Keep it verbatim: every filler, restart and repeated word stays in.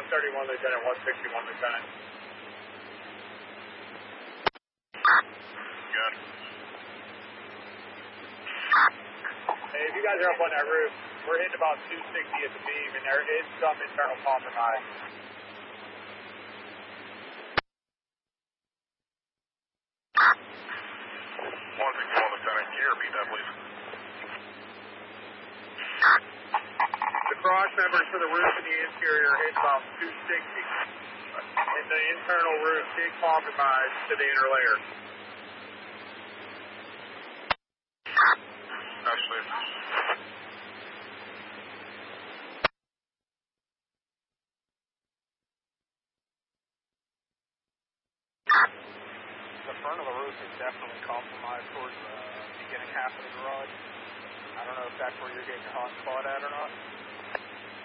thirty-one, Lieutenant, one sixty-one, Lieutenant. Good. Hey, if you guys are up on that roof, we're hitting about two sixty at the beam, and there is some internal compromise. one sixty-one, Lieutenant. Can you repeat that, please? The cross members for the roof and the interior hit about two sixty. And the internal roof did compromise to the inner layer. Actually. The front of the roof is definitely compromised towards the beginning half of the garage. I don't know if that's where you're getting your hot spot at or not.